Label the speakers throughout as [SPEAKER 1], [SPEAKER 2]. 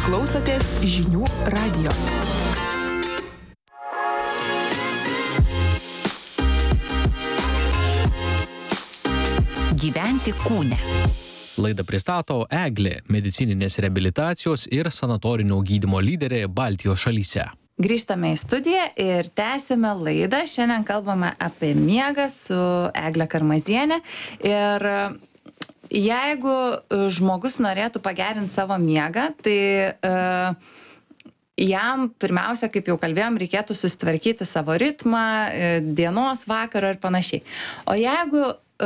[SPEAKER 1] klausotės Žinių radijo.
[SPEAKER 2] Gyventi kūne.
[SPEAKER 3] Laidą pristato Eglė, medicininės reabilitacijos ir sanatorinio gydymo lyderė Baltijos šalyse.
[SPEAKER 4] Grįžtame į studiją ir tęsime laidą. Šiandien kalbame apie miegą su Egle Karmaziene. Ir jeigu žmogus norėtų pagerinti savo miegą, tai jam pirmiausia, kaip jau kalbėjom, reikėtų susitvarkyti savo ritmą, dienos, vakaro ir panašiai. O jeigu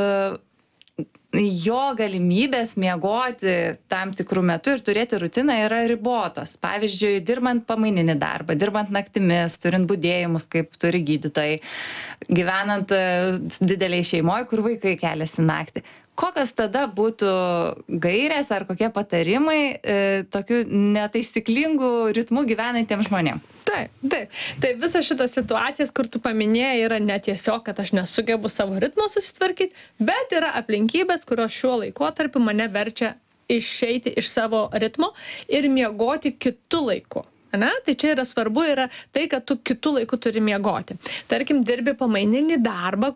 [SPEAKER 4] jo galimybės miegoti tam tikrų metų ir turėti rutiną yra ribotos. Pavyzdžiui, dirbant pamaininį darbą, dirbant naktimis, turint budėjimus, kaip turi gydytojai, gyvenant dideliai šeimoje, kur vaikai keliasi naktį. Kokios tada būtų gairės ar kokie patarimai tokių netaisyklingų ritmų gyvenantiems žmonėms?
[SPEAKER 5] Taip, visos šitos situacijas, kur tu paminėjai, yra ne tiesiog, kad aš nesugebu savo ritmo susitvarkyti, bet yra aplinkybės, kurios šiuo laikotarpiu mane verčia išeiti iš savo ritmo ir miegoti kitu laiku. Tai čia yra svarbu, yra tai, kad tu kitu laiku turi miegoti. Tarkim, dirbi pamaininį darbą,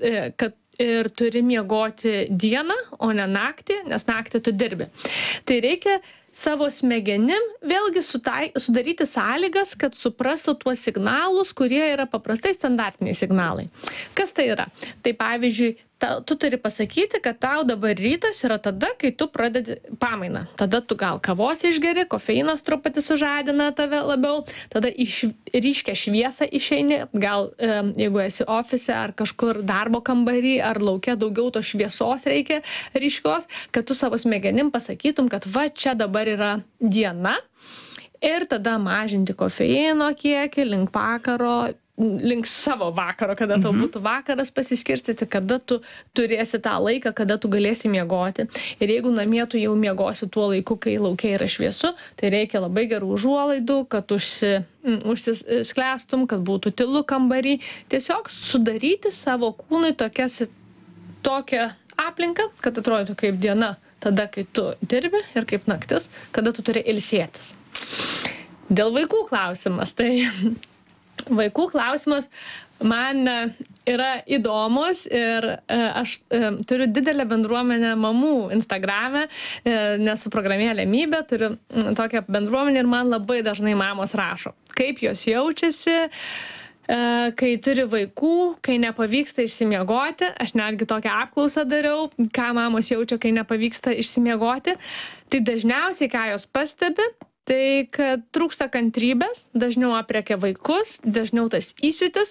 [SPEAKER 5] ir turi miegoti dieną, o ne naktį, nes naktį tu dirbi. Tai reikia savo smegenim vėlgi sudaryti sąlygas, kad suprastų tuos signalus, kurie yra paprastai standartiniai signalai. Kas tai yra? Tai pavyzdžiui, tu turi pasakyti, kad tau dabar rytas yra tada, kai tu pradedi pamainą. Tada tu gal kavos išgeri, kofeinas truputį sužadina tave labiau, tada ryškia šviesą išeini, gal jeigu esi ofise ar kažkur darbo kambarį ar lauke daugiau to šviesos reikia ryškios, kad tu savo smegenim pasakytum, kad va čia dabar yra diena ir tada mažinti kofeino kiekį link savo vakaro, kada tau būtų vakaras pasiskirstyti, kada tu turėsi tą laiką, kada tu galėsi miegoti. Ir jeigu namie tu jau miegosi tuo laiku, kai lauke yra šviesu, tai reikia labai gerų užuolaidų, kad užsisklęstum, kad būtų tylu kambarį. Tiesiog sudaryti savo kūnui tokią aplinką, kad atrodytų kaip diena, tada, kai tu dirbi ir kaip naktis, kada tu turi ilsėtis. Dėl vaikų klausimas, tai vaikų klausimas man yra įdomus ir aš turiu didelę bendruomenę mamų Instagrame, nesu programėlė Mybė, turiu tokią bendruomenę ir man labai dažnai mamos rašo, kaip jos jaučiasi, kai turi vaikų, kai nepavyksta išsimiegoti. Aš netgi tokią apklausą dariau, ką mamos jaučia, kai nepavyksta išsimiegoti. Tai dažniausiai, ką jos pastebi, tai kad trūksta kantrybės, dažniau aprėkia vaikus, dažniau tas įsiūtis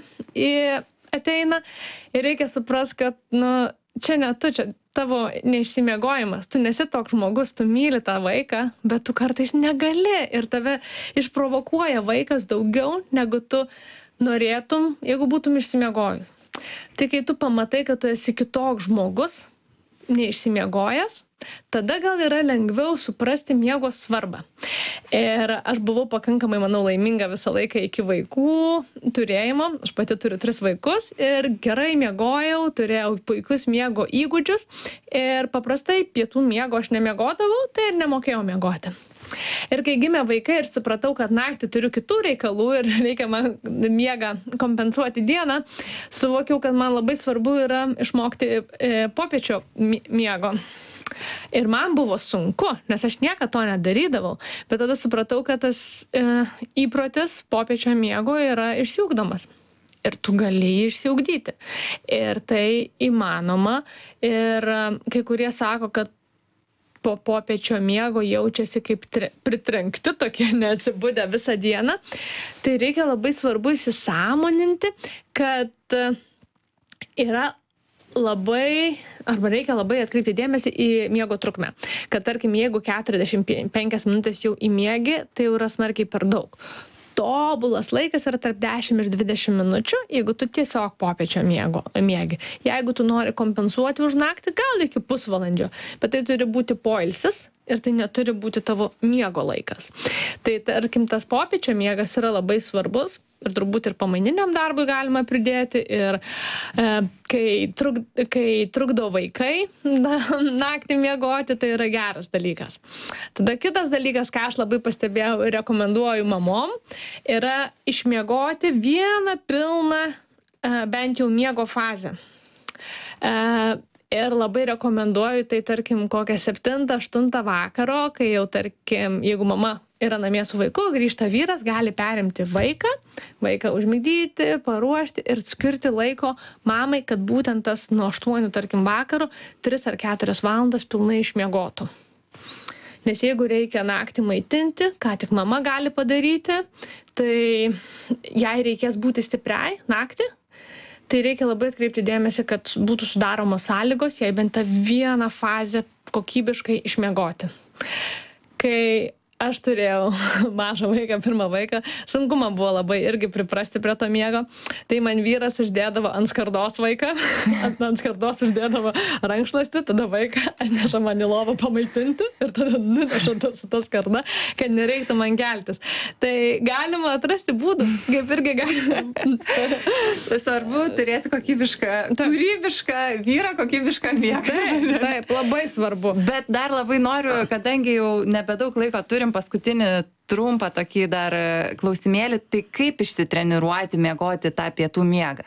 [SPEAKER 5] ateina ir reikia suprast, kad čia ne tu, čia tavo neišsimiegojimas, tu nesi toks žmogus, tu myli tą vaiką, bet tu kartais negali ir tave išprovokuoja vaikas daugiau, negu tu norėtum, jeigu būtum išsimiegojus. Tai kai tu pamatai, kad tu esi kitoks žmogus, neišsimiegojęs, tada gal yra lengviau suprasti miego svarbą. Ir aš buvau pakankamai, manau, laiminga visą laiką iki vaikų turėjimo. Aš pati turiu 3 vaikus ir gerai miegojau, turėjau puikius miego įgūdžius ir paprastai pietų miego aš nemiegodavau, tai ir nemokėjau miegoti. Ir kai gimė vaikai ir supratau, kad naktį turiu kitų reikalų ir reikia man miegą kompensuoti dieną, suvokiau, kad man labai svarbu yra išmokti popiečio miego. Ir man buvo sunku, nes aš niekada to nedarydavau, bet tada supratau, kad tas įprotis popiečio miego yra išsiugdomas. Ir tu gali jį išsiugdyti. Ir tai įmanoma. Ir kai kurie sako, kad po popiečio miego jaučiasi kaip pritrenkti, tokie neatsibudę visą dieną. Tai reikia labai svarbu įsisąmoninti, kad reikia labai atkreipti dėmesį į miego trukmę. Kad tarkim, jeigu 45 minutės jau įmiegi, tai jau yra smarkiai per daug. Tobulas laikas yra tarp 10 ir 20 minučių, jeigu tu tiesiog popiečio miegi. Jeigu tu nori kompensuoti už naktį, gal iki pusvalandžio, bet tai turi būti poilsis, ir tai neturi būti tavo miego laikas. Tai tarkim, tas popiečio miegas yra labai svarbus ir turbūt ir pamaininiam darbui galima pridėti ir kai trukdo vaikai naktį miegoti, tai yra geras dalykas. Tada kitas dalykas, ką aš labai pastebėjau ir rekomenduoju mamom, yra išmiegoti vieną pilną bent jau miego fazę. Ir labai rekomenduoju tai, tarkim, kokią 7-8 vakaro, kai jau, tarkim, jeigu mama yra namie su vaiku, grįžta vyras, gali perimti vaiką užmigdyti, paruošti ir skirti laiko mamai, kad būtent tas nuo 8, tarkim, vakaro 3 ar 4 valandas pilnai išmiegotų. Nes jeigu reikia naktį maitinti, ką tik mama gali padaryti, tai jai reikės būti stipriai naktį. Tai reikia labai atkreipti dėmesį, kad būtų sudaromos sąlygos, jei bent tą vieną fazę kokybiškai išmiegoti. Kai aš turėjau mažą vaiką, pirmą vaiką, sunku man buvo labai irgi priprasti prie to miego, tai man vyras uždėdavo ant skardos vaiką, ant skardos uždėdavo rankšluostį, tada vaiką atneša man į lovą pamaitinti ir tada nuneša su ta skarda, kad nereiktų man keltis. Tai galima atrasti būdų, kaip irgi galima.
[SPEAKER 4] Svarbu turėti kokybišką, kūrybišką vyrą, kokybišką miegą.
[SPEAKER 5] Taip, labai svarbu.
[SPEAKER 4] Bet dar labai noriu, kadangi jau nebedaug laiko turim, paskutinį trumpą tokį dar klausimėlį, tai kaip išsitreniruoti miegoti tą pietų miegą?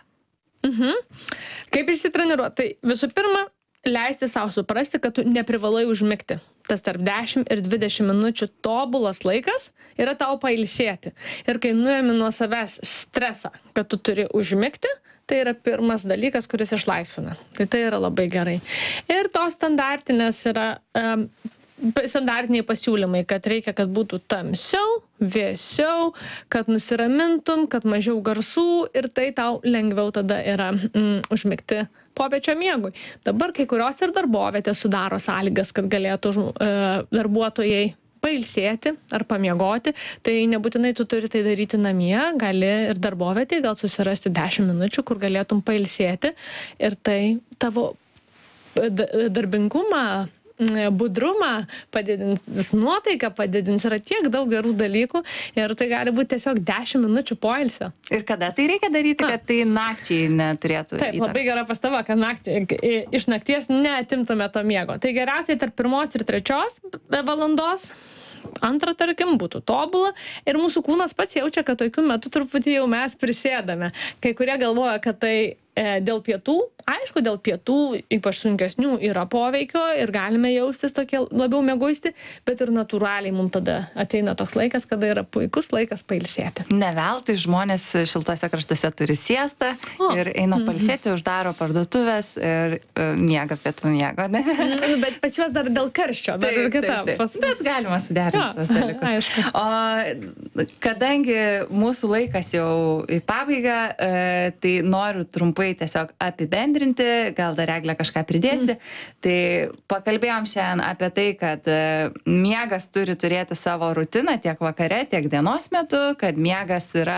[SPEAKER 5] Kaip išsitreniruoti? Tai visų pirma, leisti savo suprasti, kad tu neprivalai užmigti. Tas tarp 10 ir 20 minučių tobulas laikas yra tau pailsėti. Ir kai nuėmi nuo savęs stresą, kad tu turi užmigti, tai yra pirmas dalykas, kuris išlaisvina. Tai yra labai gerai. Ir tos standartinės yra standartiniai pasiūlymai, kad reikia, kad būtų tamsiau, vėsiau, kad nusiramintum, kad mažiau garsų ir tai tau lengviau tada yra užmigti popiečio miegui. Dabar kai kurios ir darbovietės sudaro sąlygas, kad galėtų darbuotojai pailsėti ar pamiegoti, tai nebūtinai tu turi tai daryti namie, gali ir darbovietėje gal susirasti 10 minučių, kur galėtum pailsėti ir tai tavo darbingumą, budrumą padidins, nuotaiką padidins, yra tiek daug gerų dalykų ir tai gali būti tiesiog 10 minučių poilsio.
[SPEAKER 4] Ir kada tai reikia daryti, kad tai nakčiai neturėtų įtakos?
[SPEAKER 5] Taip, labai gera pastaba, kad iš nakties neatimtume to miego. Tai geriausiai tarp 1 ir 3 valandos. Antra, tarkim, būtų tobula ir mūsų kūnas pats jaučia, kad tokiu metu truputį jau mes prisėdame. Kai kurie galvoja, kad tai dėl pietų, aišku, dėl pietų ypač sunkesnių yra poveikio ir galime jaustis tokie labiau mieguisti, bet ir natūraliai mums tada ateina toks laikas, kada yra puikus laikas pailsėti.
[SPEAKER 4] Ne veltui žmonės šiltuose kraštuose turi siestą ir eina pailsėti, uždaro parduotuvės ir miega pietų miego.
[SPEAKER 5] Bet pas juos dar dėl karščio, dar ir kita.
[SPEAKER 4] Bet galima suderinti tuos dalykus. O kadangi mūsų laikas jau į pabaigą, tai noriu trumpai tiesiog apibendrinti, gal dar Eglė kažką pridėsi. Tai pakalbėjom šiandien apie tai, kad miegas turi turėti savo rutiną tiek vakare, tiek dienos metu, kad miegas yra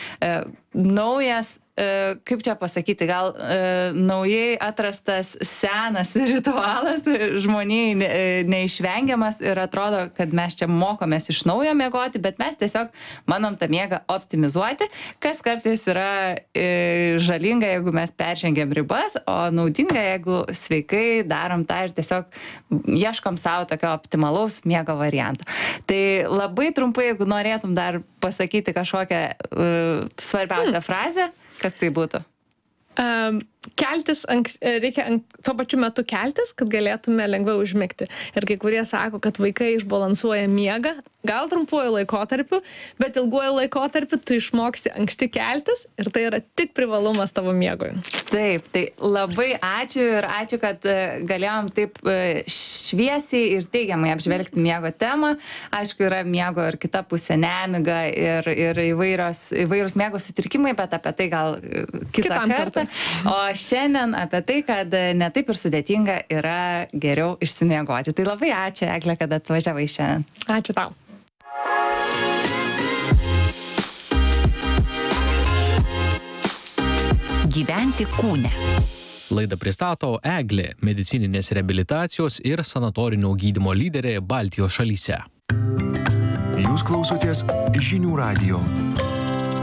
[SPEAKER 4] naujas, kaip čia pasakyti, gal naujai atrastas senas ritualas, žmonijai neišvengiamas ir atrodo, kad mes čia mokomės iš naujo miegoti, bet mes tiesiog manom tą miegą optimizuoti, kas kartais yra žalinga, jeigu mes peržengiam ribas, o naudinga, jeigu sveikai darom tą ir tiesiog ieškom savo tokio optimalaus miego varianto. Tai labai trumpai, jeigu norėtum dar pasakyti kažkokią svarbiausią frazę, kas tai būtų?
[SPEAKER 5] Keltis, reikia tuo pačiu metu keltis, kad galėtume lengviau užmigti. Ir kai kurie sako, kad vaikai išbalansuoja miegą, gal trumpuoju laikotarpiu, bet ilguoju laikotarpiu tu išmoksti anksti keltis ir tai yra tik privalumas tavo miegui.
[SPEAKER 4] Taip, tai labai ačiū ir ačiū, kad galėjom taip šviesiai ir teigiamai apžvelgti miego temą. Aišku, yra miego ir kita pusė nemiga ir įvairūs miego sutrikimai, bet apie tai gal kitą kartą. O šiandien apie tai, kad ne taip ir sudėtinga yra geriau išsimiegoti. Tai labai ačiū, Eglė, kad atvažiavai šiandien.
[SPEAKER 5] Ačiū tau.
[SPEAKER 2] Gyventi kūne.
[SPEAKER 3] Laidą pristato Eglė, medicininės reabilitacijos ir sanatorinio gydymo lyderė Baltijos šalyse.
[SPEAKER 2] Jūs klausotės Žinių radijo.